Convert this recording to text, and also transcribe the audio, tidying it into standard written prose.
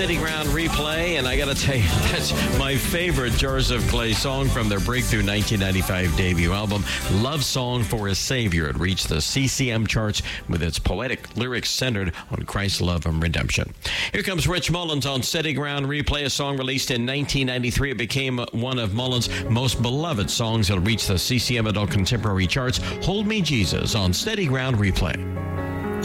Steady Ground Replay, and I got to tell you, that's my favorite Jars of Clay song from their breakthrough 1995 debut album, Love Song for a Savior. It reached the CCM charts with its poetic lyrics centered on Christ's love and redemption. Here comes Rich Mullins on Steady Ground Replay, a song released in 1993. It became one of Mullins' most beloved songs. It'll reach the CCM Adult Contemporary charts. Hold Me Jesus on Steady Ground Replay.